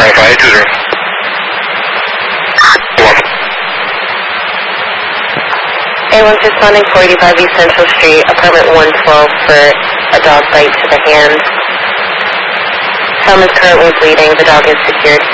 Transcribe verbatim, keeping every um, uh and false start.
five eight two zero. One. Anyone's responding four eighty-five East Central Street, apartment one twelve for a dog bite to the hand. Thumb is currently bleeding. The dog is secured.